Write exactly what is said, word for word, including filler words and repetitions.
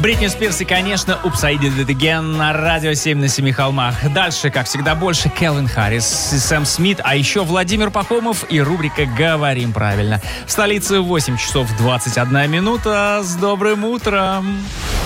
Бритни Спирс и, конечно, Oops, I Did It Again на Радио семь на семи холмах. Дальше, как всегда, больше Кельвин Харрис и Сэм Смит, а еще Владимир Пахомов и рубрика «Говорим правильно». В столице восемь часов двадцать одна минута. С добрым утром!